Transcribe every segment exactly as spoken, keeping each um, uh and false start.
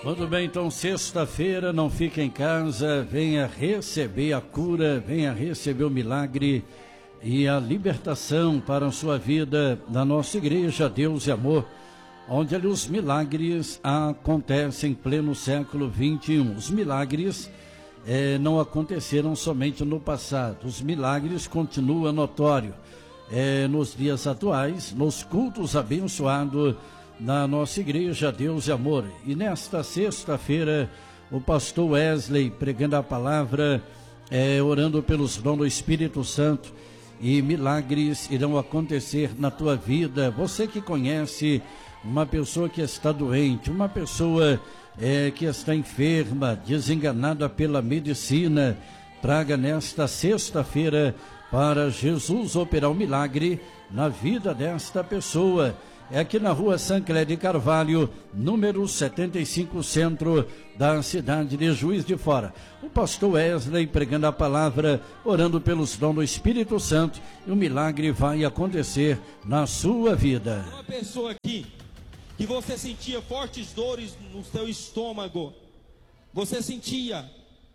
Muito bem, então sexta-feira, não fique em casa, venha receber a cura, venha receber o milagre e a libertação para a sua vida na nossa igreja Deus e Amor, onde ali os milagres acontecem em pleno século vinte e um. Os milagres eh, não aconteceram somente no passado, os milagres continuam notórios eh, nos dias atuais, nos cultos abençoados na nossa igreja Deus e Amor. E nesta sexta-feira, o pastor Wesley pregando a palavra, é, orando pelos dons do Espírito Santo, e milagres irão acontecer na tua vida. Você que conhece uma pessoa que está doente, uma pessoa é, que está enferma, desenganada pela medicina, traga nesta sexta-feira para Jesus operar um milagre na vida desta pessoa. É aqui na rua Sancler de Carvalho, número setenta e cinco, centro da cidade de Juiz de Fora. O pastor Wesley pregando a palavra, orando pelos dons do Espírito Santo, e o milagre vai acontecer na sua vida. Uma pessoa aqui, que você sentia fortes dores no seu estômago, você sentia,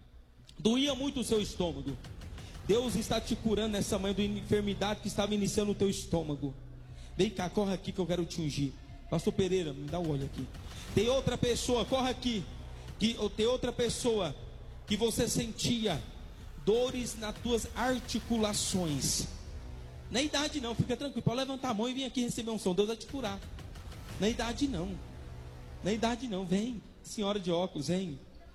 doía muito o seu estômago. Deus está te curando nessa manhã da enfermidade que estava iniciando no teu estômago. Vem cá, corre aqui que eu quero te ungir. Pastor Pereira, me dá um olho aqui. Tem outra pessoa, corre aqui. Que, tem outra pessoa que você sentia dores nas tuas articulações. Na idade não, fica tranquilo. Pode levantar a mão e vir aqui receber um som. Deus vai te curar. Na idade não. Na idade não, vem. Senhora de óculos, vem.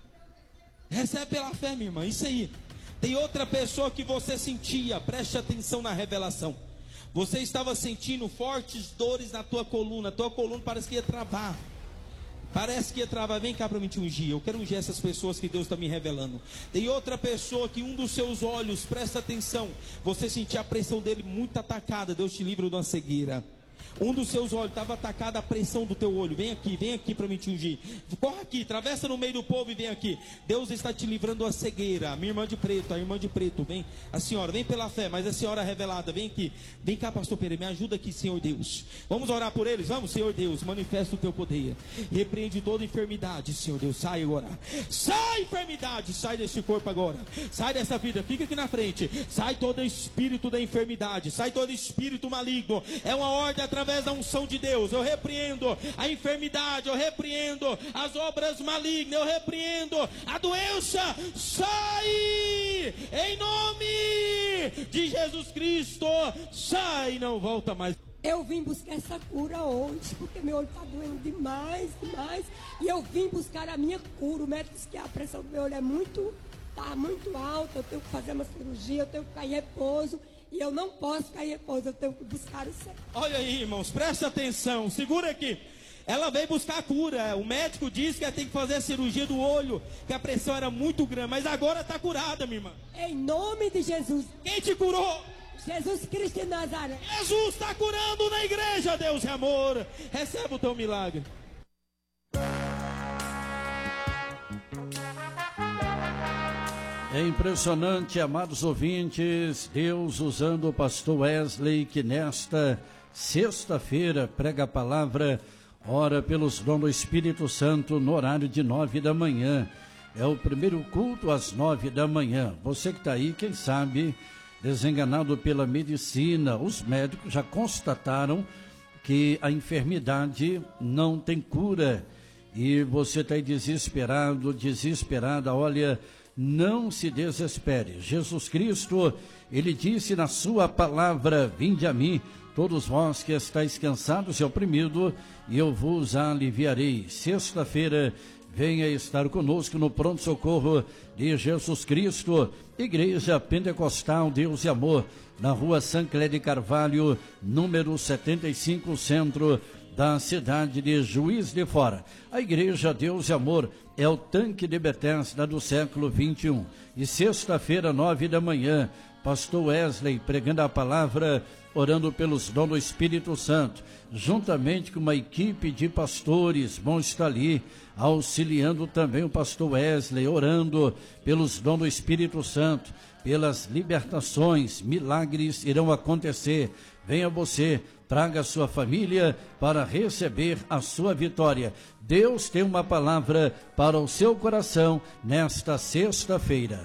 Recebe pela fé, minha irmã, isso aí. Tem outra pessoa que você sentia, preste atenção na revelação. Você estava sentindo fortes dores na tua coluna. A tua coluna parece que ia travar. Parece que ia travar. Vem cá para me te ungir. Eu quero ungir essas pessoas que Deus está me revelando. Tem outra pessoa que um dos seus olhos, presta atenção, você sentia a pressão dele muito atacada. Deus te livra de uma cegueira. Um dos seus olhos estava atacada, a pressão do teu olho. Vem aqui, vem aqui para me te ungir. Corre aqui, atravessa no meio do povo e vem aqui. Deus está te livrando da cegueira. Minha irmã de preto, a irmã de preto, vem. A senhora, vem pela fé, mas a senhora revelada, vem aqui. Vem cá, pastor Pereira, me ajuda aqui, Senhor Deus. Vamos orar por eles? Vamos, Senhor Deus, manifesta o teu poder. Repreende toda enfermidade, Senhor Deus. Sai agora. Sai, enfermidade, sai desse corpo agora. Sai dessa vida, fica aqui na frente. Sai todo espírito da enfermidade. Sai todo espírito maligno. É uma ordem através através da unção de Deus. Eu repreendo a enfermidade, eu repreendo as obras malignas, eu repreendo a doença. Sai em nome de Jesus Cristo. Sai, não volta mais. Eu vim buscar essa cura hoje, porque meu olho está doendo demais, demais. E eu vim buscar a minha cura. O médico disse que a pressão do meu olho é muito, tá muito alta. Eu tenho que fazer uma cirurgia, eu tenho que ficar em repouso. E eu não posso ficar em repouso, eu tenho que buscar o céu. Olha aí, irmãos, presta atenção, segura aqui. Ela veio buscar a cura. O médico disse que ela tem que fazer a cirurgia do olho, que a pressão era muito grande, mas agora está curada, minha irmã. Em nome de Jesus. Quem te curou? Jesus Cristo de Nazaré. Jesus está curando na igreja, Deus é amor. Receba o teu milagre. É impressionante, amados ouvintes, Deus usando o pastor Wesley, que nesta sexta-feira prega a palavra, ora pelos dons do Espírito Santo no horário de nove da manhã. É o primeiro culto às nove da manhã. Você que está aí, quem sabe, desenganado pela medicina, os médicos já constataram que a enfermidade não tem cura. E você está aí desesperado, desesperada, olha... Não se desespere. Jesus Cristo, ele disse na sua palavra: vinde a mim, todos vós que estáis cansados e oprimidos, e eu vos aliviarei. Sexta-feira, venha estar conosco no pronto-socorro de Jesus Cristo, Igreja Pentecostal Deus e Amor, na rua Sancler de Carvalho, número setenta e cinco, centro da cidade de Juiz de Fora. A Igreja Deus e Amor é o tanque de Betesda do século vinte e um. E sexta-feira, nove da manhã, pastor Wesley pregando a palavra, orando pelos dons do Espírito Santo, juntamente com uma equipe de pastores, vão estar ali, auxiliando também o pastor Wesley, orando pelos dons do Espírito Santo, pelas libertações, milagres irão acontecer. Venha você, traga a sua família para receber a sua vitória. Deus tem uma palavra para o seu coração nesta sexta-feira.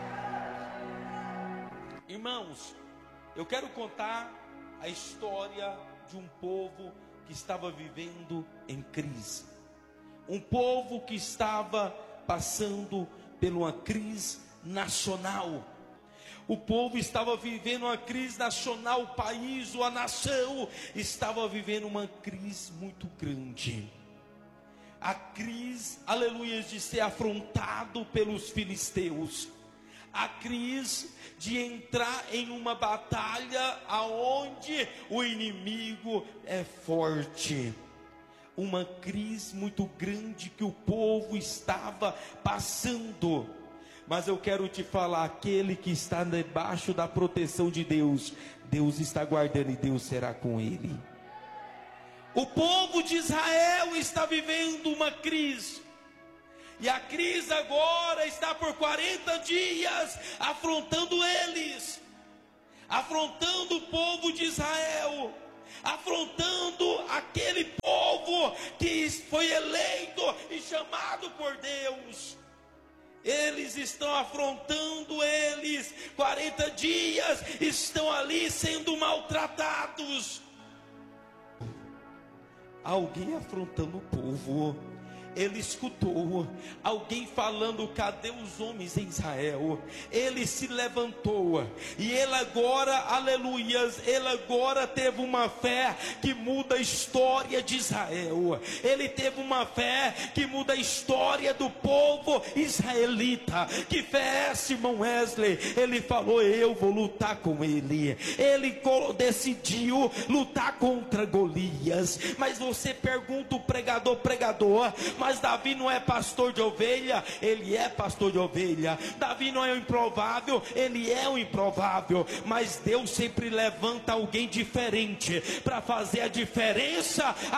Irmãos, eu quero contar a história de um povo que estava vivendo em crise. Um povo que estava passando por uma crise nacional. O povo estava vivendo uma crise nacional, o país ou a nação estava vivendo uma crise muito grande. A crise, aleluia, de ser afrontado pelos filisteus. A crise de entrar em uma batalha aonde o inimigo é forte. Uma crise muito grande que o povo estava passando. Mas eu quero te falar, aquele que está debaixo da proteção de Deus, Deus está guardando e Deus será com ele. O povo de Israel está vivendo uma crise. E a crise agora está por quarenta dias afrontando eles. Afrontando o povo de Israel. Afrontando aquele povo que foi eleito e chamado por Deus. Eles estão afrontando eles, quarenta dias, estão ali sendo maltratados. Alguém afrontando o povo. Ele escutou alguém falando: cadê os homens em Israel? Ele se levantou e ele agora, aleluias, ele agora teve uma fé que muda a história de Israel. Ele teve uma fé que muda a história do povo israelita. Que fé é essa, irmão Wesley? Ele falou: eu vou lutar com ele. Ele decidiu lutar contra Golias. Mas você pergunta o pregador, pregador, mas Davi não é pastor de ovelha? Ele é pastor de ovelha. Davi não é o improvável? Ele é o improvável. Mas Deus sempre levanta alguém diferente para fazer a diferença